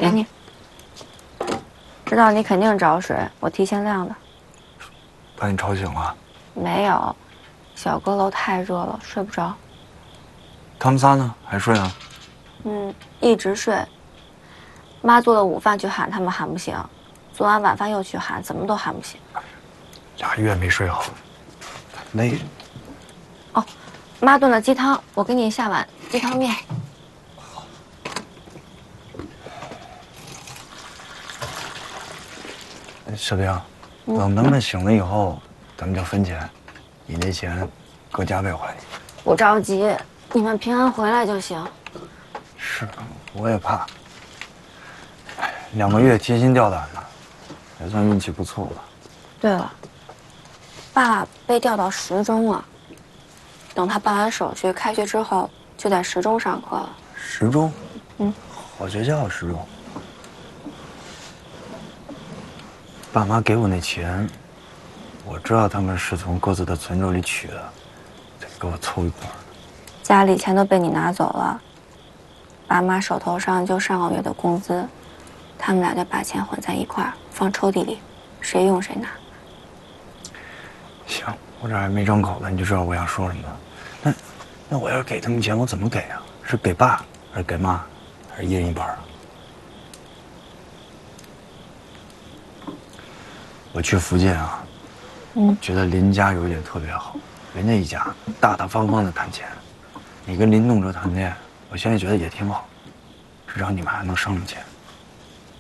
给你。知道你肯定找水，我提前晾的。 把你吵醒了？ 没有，小阁楼太热了，睡不着。 他们仨呢？还睡呢？ 一直睡。妈做了午饭去喊他们喊不醒，做完晚饭又去喊，怎么都喊不醒。 俩月没睡好，累。 哦，妈炖了鸡汤，我给你下碗鸡汤面。 小兵，等他们醒了以后，咱们就分钱，你那钱哥加倍还你。 不着急，你们平安回来就行。 是，我也怕。2个月提心吊胆的，还算运气不错吧。 对了，爸被调到10中了，等他办完手续，开学之后就在10中上课了。 10中？好学校10中。爸妈给我那钱，我知道他们是从各自的存折里取的，得给我凑一块儿。 家里钱都被你拿走了，爸妈手头上就上个月的工资，他们俩就把钱混在一块儿放抽屉里，谁用谁拿。 行，我这还没张口呢，你就知道我想说什么了。那我要是给他们钱，我怎么给啊？是给爸，还是给妈，还是一人一半啊？我去福建啊，觉得林家有一点特别好，人家一家大大方方的谈钱，你跟林动辄谈恋爱，我现在觉得也挺好，至少你们还能商量钱。